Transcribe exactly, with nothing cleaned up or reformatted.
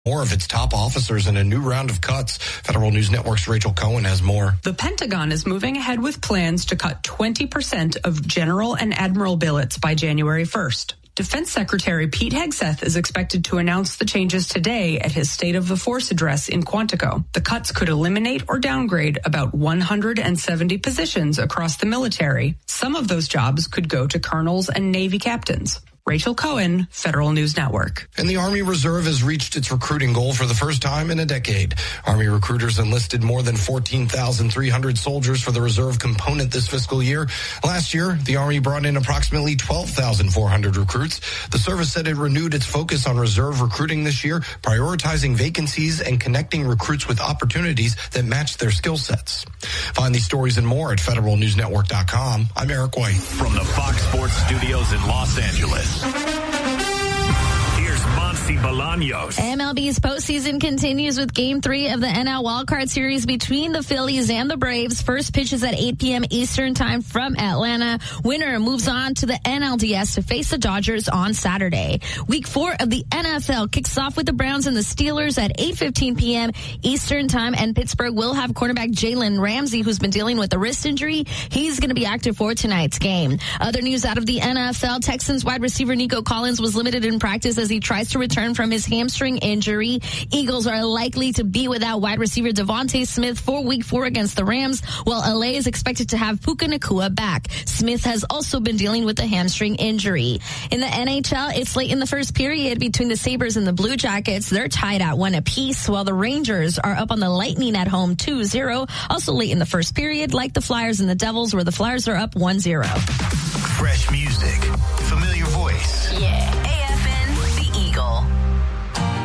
More of its top officers in a new round of cuts. Federal News Network's Rachel Cohen has more. The Pentagon is moving ahead with plans to cut twenty percent of general and admiral billets by January first. Defense Secretary Pete Hegseth is expected to announce the changes today at his State of the Force address in Quantico. The cuts could eliminate or downgrade about one hundred seventy positions across the military. Some of those jobs could go to colonels and Navy captains. Rachel Cohen, Federal News Network. And the Army Reserve has reached its recruiting goal for the first time in a decade. Army recruiters enlisted more than fourteen thousand three hundred soldiers for the reserve component this fiscal year. Last year, the Army brought in approximately twelve thousand four hundred recruits. The service said it renewed its focus on reserve recruiting this year, prioritizing vacancies and connecting recruits with opportunities that match their skill sets. Find these stories and more at federal news network dot com. I'm Eric White. From the Fox Sports Studios in Los Angeles. Here's Monty Bolaños. M L B's postseason continues with Game three of the N L Wildcard Series between the Phillies and the Braves. First pitch is at eight p.m. Eastern Time from Atlanta. Winner moves on to the N L D S to face the Dodgers on Saturday. Week four of the N F L kicks off with the Browns and the Steelers at eight fifteen p.m. Eastern Time, and Pittsburgh will have cornerback Jalen Ramsey, who's been dealing with a wrist injury. He's going to be active for tonight's game. Other news out of the N F L, Texans wide receiver Nico Collins was limited in practice as he tries to return from his hamstring injury. Eagles are likely to be without wide receiver Devontae Smith for week four against the Rams, while L A is expected to have Puka Nacua back. Smith has also been dealing with a hamstring injury. In the N H L, it's late in the first period between the Sabres and the Blue Jackets. They're tied at one apiece, while the Rangers are up on the Lightning at home two zero. Also late in the first period, like the Flyers and the Devils, where the Flyers are up one zero. Fresh music, familiar voice. Yeah.